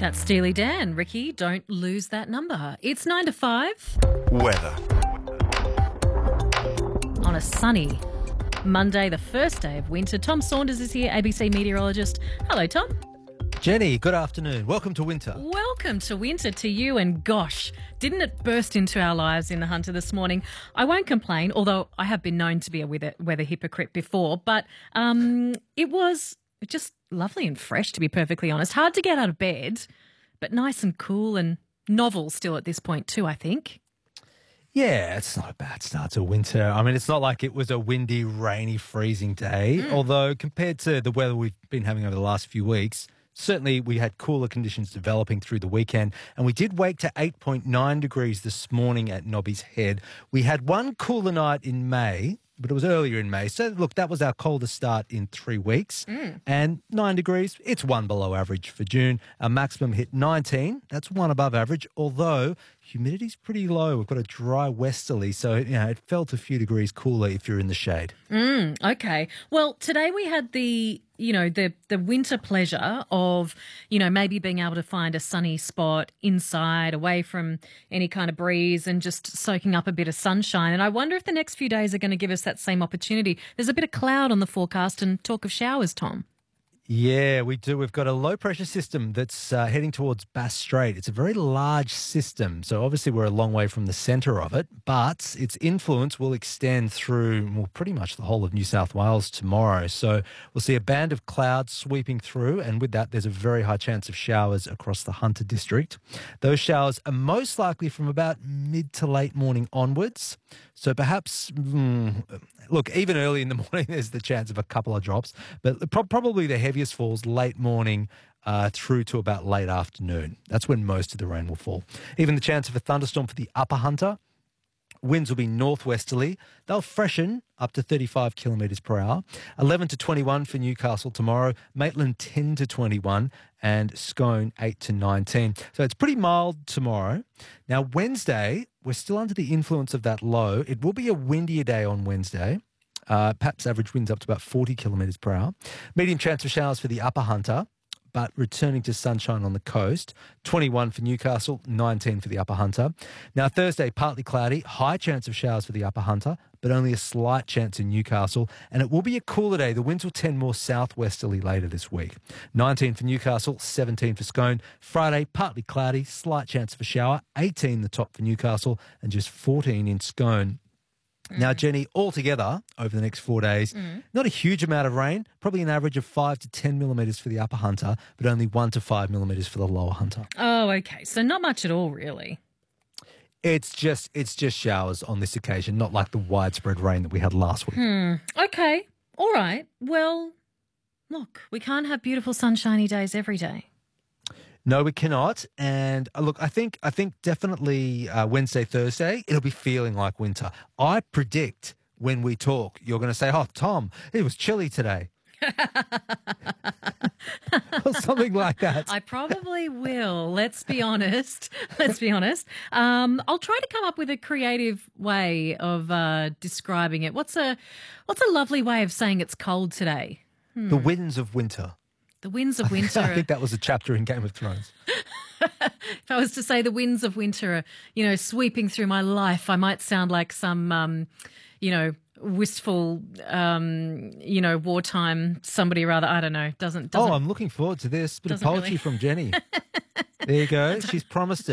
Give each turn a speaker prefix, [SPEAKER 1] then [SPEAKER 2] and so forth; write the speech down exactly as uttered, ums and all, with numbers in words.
[SPEAKER 1] That's Steely Dan. Ricky, don't lose that number. It's nine to five.
[SPEAKER 2] Weather.
[SPEAKER 1] On a sunny Monday, the first day of winter. Tom Saunders is here, A B C meteorologist. Hello, Tom.
[SPEAKER 3] Jenny, good afternoon. Welcome to winter.
[SPEAKER 1] Welcome to winter to you, and gosh, didn't it burst into our lives in the Hunter this morning? I won't complain, although I have been known to be a weather, weather hypocrite before, but um, it was just lovely and fresh, to be perfectly honest. Hard to get out of bed, but nice and cool and novel still at this point too, I think.
[SPEAKER 3] Yeah, it's not a bad start to winter. I mean, it's not like it was a windy, rainy, freezing day, mm. although compared to the weather we've been having over the last few weeks, certainly we had cooler conditions developing through the weekend, and we did wake to eight point nine degrees this morning at Nobby's Head. We had one cooler night in May, but it was earlier in May. So, look, that was our coldest start in three weeks. Mm. And nine degrees, it's one below average for June. Our maximum hit nineteen. That's one above average, although humidity's pretty low. We've got a dry westerly, so you know it felt a few degrees cooler if you're in the shade.
[SPEAKER 1] Mm, okay. Well, today we had the, you know, the the winter pleasure of, you know, maybe being able to find a sunny spot inside, away from any kind of breeze, and just soaking up a bit of sunshine. And I wonder if the next few days are going to give us that same opportunity. There's a bit of cloud on the forecast and talk of showers, Tom.
[SPEAKER 3] Yeah, we do. We've got a low-pressure system that's uh, heading towards Bass Strait. It's a very large system, so obviously we're a long way from the centre of it, but its influence will extend through, well, pretty much the whole of New South Wales tomorrow. So we'll see a band of clouds sweeping through, and with that, there's a very high chance of showers across the Hunter district. Those showers are most likely from about mid to late morning onwards. So perhaps, mm, look, even early in the morning, there's the chance of a couple of drops, but pro- probably the heaviest falls late morning uh, through to about late afternoon. That's when most of the rain will fall. Even the chance of a thunderstorm for the upper Hunter. Winds will be northwesterly. They'll freshen up to thirty-five kilometres per hour. eleven to twenty-one for Newcastle tomorrow. Maitland ten to twenty-one and Scone eight to nineteen. So it's pretty mild tomorrow. Now Wednesday, we're still under the influence of that low. It will be a windier day on Wednesday. Uh, perhaps average winds up to about forty kilometres per hour. Medium chance of showers for the upper Hunter, but returning to sunshine on the coast. twenty-one for Newcastle, nineteen for the upper Hunter. Now, Thursday, partly cloudy, high chance of showers for the upper Hunter, but only a slight chance in Newcastle. And it will be a cooler day. The winds will tend more southwesterly later this week. nineteen for Newcastle, seventeen for Scone. Friday, partly cloudy, slight chance of a shower. eighteen the top for Newcastle, and just fourteen in Scone. Mm. Now, Jenny, altogether over the next four days, mm. not a huge amount of rain, probably an average of five to ten millimetres for the upper Hunter, but only one to five millimetres for the lower Hunter.
[SPEAKER 1] Oh, okay. So not much at all, really.
[SPEAKER 3] It's just it's just showers on this occasion, not like the widespread rain that we had last week.
[SPEAKER 1] Hmm. Okay. All right. Well, look, we can't have beautiful sunshiny days every day.
[SPEAKER 3] No, we cannot. And uh, look, I think I think definitely uh, Wednesday, Thursday, it'll be feeling like winter. I predict when we talk, you're going to say, "Oh, Tom, it was chilly today." Or something like that.
[SPEAKER 1] I probably will. Let's be honest. Let's be honest. Um, I'll try to come up with a creative way of uh, describing it. What's a what's a lovely way of saying it's cold today? Hmm.
[SPEAKER 3] The winds of winter.
[SPEAKER 1] The winds of winter.
[SPEAKER 3] I think that was a chapter in Game of Thrones.
[SPEAKER 1] If I was to say the winds of winter are, you know, sweeping through my life, I might sound like some, um, you know, wistful, um, you know, wartime somebody rather. I don't know. Doesn't. doesn't
[SPEAKER 3] oh, I'm looking forward to this bit of poetry
[SPEAKER 1] really...
[SPEAKER 3] from Jenny. There you go. She's promised it.